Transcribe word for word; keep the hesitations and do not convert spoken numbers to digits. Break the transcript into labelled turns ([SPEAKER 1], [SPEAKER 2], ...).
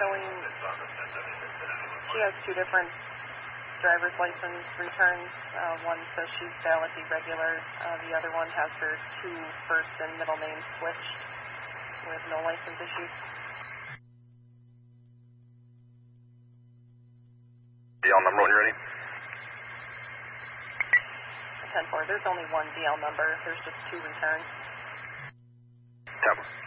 [SPEAKER 1] showing she has two different driver's license returns. Uh, one says she's valid irregular. Uh, the other one has her two first and middle names switched with no license issues.
[SPEAKER 2] D L number when you're ready.
[SPEAKER 1] ten four, there's only one D L number. There's just two returns.
[SPEAKER 2] Tab.